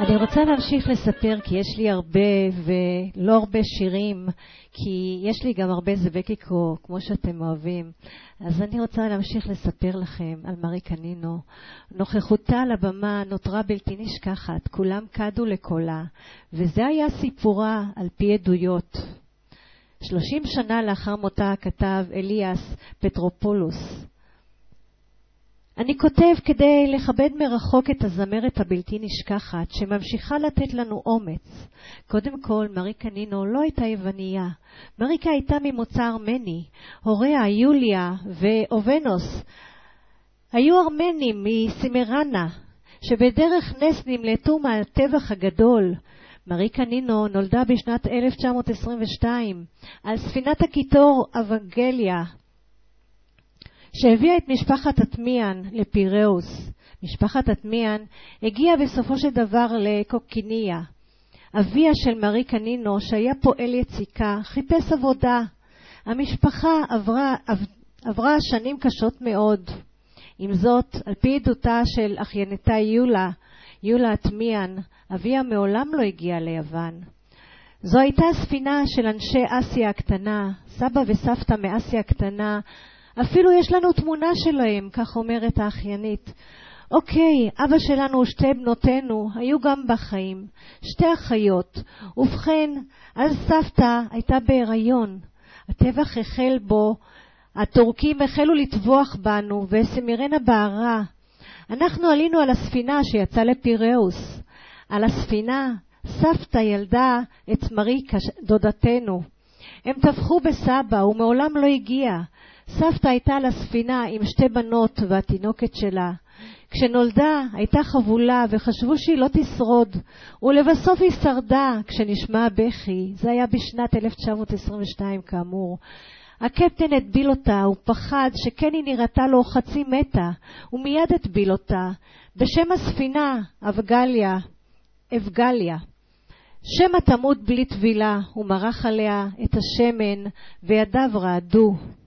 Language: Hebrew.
אני רוצה להמשיך לספר, כי יש לי הרבה ולא הרבה שירים, כי יש לי גם הרבה זבקיקו, כמו שאתם אוהבים. אז אני רוצה להמשיך לספר לכם על מרי קנינו. נוכחותה על הבמה נותרה בלתי נשכחת, כולם קדו לקולה, וזה היה סיפורה על פי עדויות. 30 שנה לאחר מותה כתב אליאס פטרופולוס, אני כותב כדי לכבד מרחוק את הזמרת הבלתי נשכחת שממשיכה לתת לנו אומץ. קודם כל, מרי קנינו לא הייתה יווניה. מריקה הייתה ממוצא ארמני. הוריה, יוליה ואובנוס, היו ארמנים מסימרנה, שבדרך נס נמלטו מהטבח הגדול. מרי קנינו נולדה בשנת 1922 על ספינת הקיטור אבנגליה, שהביאה את משפחת אטמיאן לפיראוס. משפחת אטמיאן הגיעה בסופו של דבר לקוקיניה. אביה של מרי קנינו, שהיה פועל יציקה, חיפש עבודה. המשפחה עברה שנים קשות מאוד. עם זאת, על פי עדותה של אחייניתה יולה אטמיאן, אביה מעולם לא הגיע ליוון. זו הייתה ספינה של אנשי אסיה הקטנה, סבא וסבתא מאסיה הקטנה, אפילו יש לנו תמונה שלהם, כך אומרת האחיינית. אוקיי, אבא שלנו ושתי בנותינו היו גם בחיים, שתי אחיות, ובכן, אז סבתא הייתה בהיריון. הטבח החל בו, הטורקים החלו לטבוח בנו, וסמירנה בערה. אנחנו עלינו על הספינה שיצאה לפיראוס. על הספינה, סבתא ילדה את מריקה, דודתנו. הם טבחו בסבא, ומעולם לא הגיע. סבתא הייתה על הספינה עם שתי בנות והתינוקת שלה. כשנולדה הייתה חבולה וחשבו שהיא לא תשרוד, ולבסוף היא שרדה כשנשמע בכי. זה היה בשנת 1922 כאמור. הקפטן הדביל אותה, הוא פחד שכן היא נראתה לו חצי מתה, ומיד הדביל אותה. בשם הספינה, אבגליה. שמא תמות בלי טבילה, הוא מרח עליה את השמן וידיו רעדו.